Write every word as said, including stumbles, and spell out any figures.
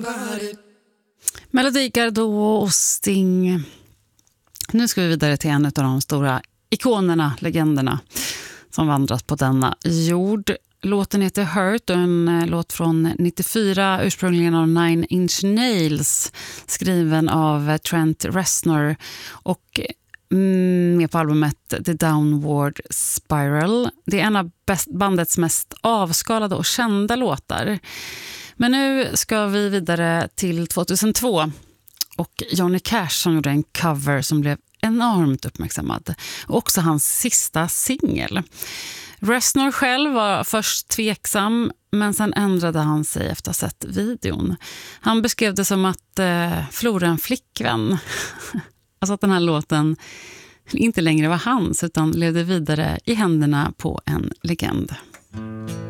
somebody. Melody Gardot och Sting. Nu ska vi vidare till en av de stora ikonerna, legenderna som vandrat på denna jord. Låten heter Hurt och en låt från nittiofyra, ursprungligen av Nine Inch Nails, skriven av Trent Reznor och med på albumet The Downward Spiral. Det är en av bandets mest avskalade och kända låtar. Men nu ska vi vidare till tjugohundratvå och Johnny Cash som gjorde en cover som blev enormt uppmärksammad. Och också hans sista singel. Reznor själv var först tveksam, men sen ändrade han sig efter att ha sett videon. Han beskrev det som att eh, förlora en flickvän. Alltså att den här låten inte längre var hans utan levde vidare i händerna på en legend.